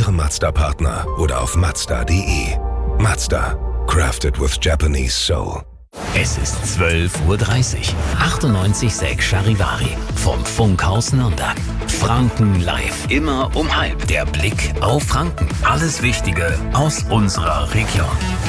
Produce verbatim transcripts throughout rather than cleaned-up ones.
Ihrem Mazda-Partner oder auf mazda punkt de. Mazda. Crafted with Japanese soul. Es ist zwölf Uhr dreißig. achtundneunzig Komma sechs Charivari vom Funkhaus Nürnberg. Franken live. Immer um halb. Der Blick auf Franken. Alles Wichtige aus unserer Region.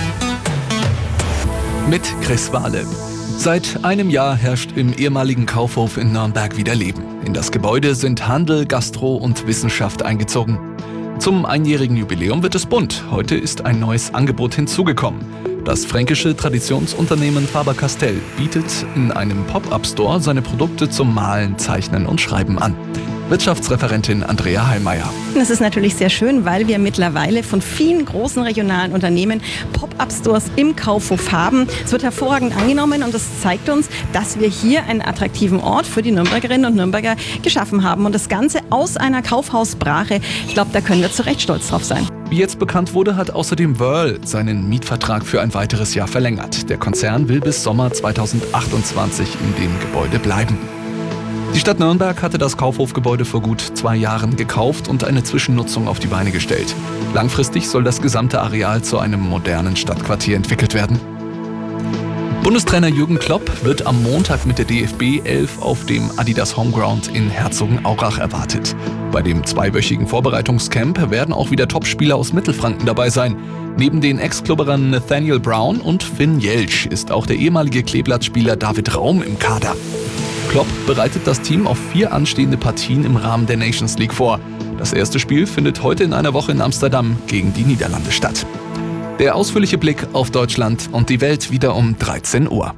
Mit Chris Wahle. Seit einem Jahr herrscht im ehemaligen Kaufhof in Nürnberg wieder Leben. In das Gebäude sind Handel, Gastro und Wissenschaft eingezogen. Zum einjährigen Jubiläum wird es bunt. Heute ist ein neues Angebot hinzugekommen. Das fränkische Traditionsunternehmen Faber-Castell bietet in einem Pop-up-Store seine Produkte zum Malen, Zeichnen und Schreiben an. Wirtschaftsreferentin Andrea Heilmeier. Das ist natürlich sehr schön, weil wir mittlerweile von vielen großen regionalen Unternehmen Pop-up-Stores im Kaufhof haben. Es wird hervorragend angenommen und das zeigt uns, dass wir hier einen attraktiven Ort für die Nürnbergerinnen und Nürnberger geschaffen haben. Und das Ganze aus einer Kaufhausbrache. Ich glaube, da können wir zu Recht stolz drauf sein. Wie jetzt bekannt wurde, hat außerdem Wöhrl seinen Mietvertrag für ein weiteres Jahr verlängert. Der Konzern will bis Sommer zweitausendachtundzwanzig in dem Gebäude bleiben. Die Stadt Nürnberg hatte das Kaufhofgebäude vor gut zwei Jahren gekauft und eine Zwischennutzung auf die Beine gestellt. Langfristig soll das gesamte Areal zu einem modernen Stadtquartier entwickelt werden. Bundestrainer Jürgen Klopp wird am Montag mit der D F B elf auf dem Adidas Homeground in Herzogenaurach erwartet. Bei dem zweiwöchigen Vorbereitungscamp werden auch wieder Topspieler aus Mittelfranken dabei sein. Neben den Ex-Klubberern Nathaniel Brown und Finn Jelsch ist auch der ehemalige Kleeblattspieler David Raum im Kader. Klopp bereitet das Team auf vier anstehende Partien im Rahmen der Nations League vor. Das erste Spiel findet heute in einer Woche in Amsterdam gegen die Niederlande statt. Der ausführliche Blick auf Deutschland und die Welt wieder um dreizehn Uhr.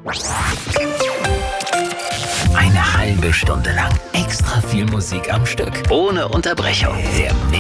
Eine halbe Stunde lang extra viel Musik am Stück. Ohne Unterbrechung. Der